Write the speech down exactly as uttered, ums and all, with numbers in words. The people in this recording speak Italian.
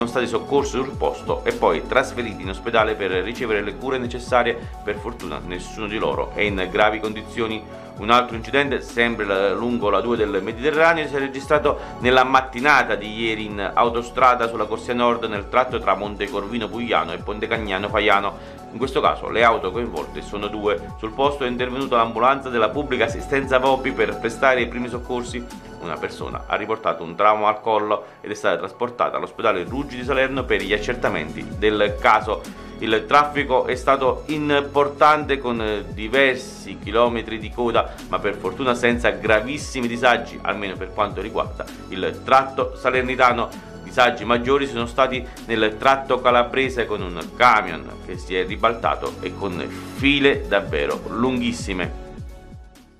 sono stati soccorsi sul posto e poi trasferiti in ospedale per ricevere le cure necessarie. Per fortuna nessuno di loro è in gravi condizioni. Un altro incidente, sempre lungo la due del Mediterraneo, si è registrato nella mattinata di ieri in autostrada sulla corsia nord nel tratto tra Montecorvino Pugliano e Pontecagnano Faiano. In questo caso le auto coinvolte sono due. Sul posto è intervenuta l'ambulanza della pubblica assistenza V O P I per prestare i primi soccorsi. Una persona ha riportato un trauma al collo ed è stata trasportata all'ospedale Ruggi di Salerno per gli accertamenti del caso. Il traffico è stato importante con diversi chilometri di coda, ma per fortuna senza gravissimi disagi, almeno per quanto riguarda il tratto salernitano. Disagi maggiori sono stati nel tratto calabrese con un camion che si è ribaltato e con file davvero lunghissime.